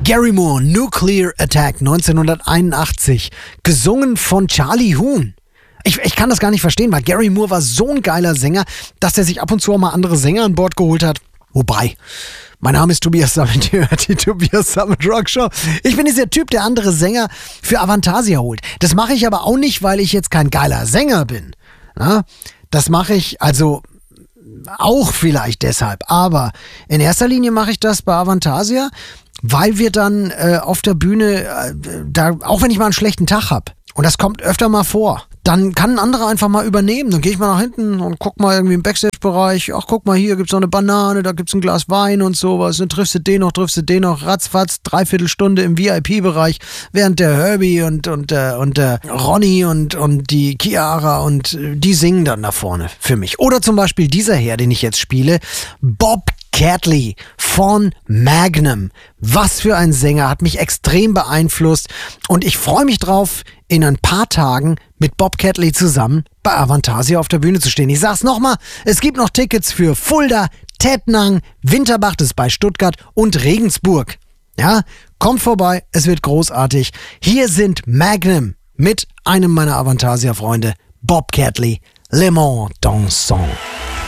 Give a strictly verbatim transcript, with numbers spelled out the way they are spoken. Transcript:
Gary Moore, Nuclear Attack neunzehnhunderteinundachtzig, gesungen von Charlie Huhn. Ich, ich kann das gar nicht verstehen, weil Gary Moore war so ein geiler Sänger, dass er sich ab und zu auch mal andere Sänger an Bord geholt hat. Wobei, mein Name ist Tobias Sammet, ihr hört die Tobias Sammet Rock Show. Ich bin dieser Typ, der andere Sänger für Avantasia holt. Das mache ich aber auch nicht, weil ich jetzt kein geiler Sänger bin. Na, das mache ich also auch vielleicht deshalb. Aber in erster Linie mache ich das bei Avantasia, weil wir dann äh, auf der Bühne, äh, da, auch wenn ich mal einen schlechten Tag habe, und das kommt öfter mal vor, dann kann ein anderer einfach mal übernehmen. Dann gehe ich mal nach hinten und guck mal irgendwie im Backstage-Bereich. Ach, guck mal, hier gibt's noch eine Banane, da gibt's ein Glas Wein und sowas. Dann triffst du den noch, triffst du den noch. Ratzfatz, dreiviertel Stunde im V I P-Bereich, während der Herbie und, und, äh, und der Ronny und, und die Chiara und äh, die singen dann da vorne für mich. Oder zum Beispiel dieser Herr, den ich jetzt spiele, Bob Catley von Magnum. Was für ein Sänger, hat mich extrem beeinflusst und ich freue mich drauf, in ein paar Tagen mit Bob Catley zusammen bei Avantasia auf der Bühne zu stehen. Ich sag's nochmal, es gibt noch Tickets für Fulda, Tettnang, Winterbach, das ist bei Stuttgart und Regensburg. Ja, kommt vorbei, es wird großartig. Hier sind Magnum mit einem meiner Avantasia-Freunde, Bob Catley, Le Mans Dansant.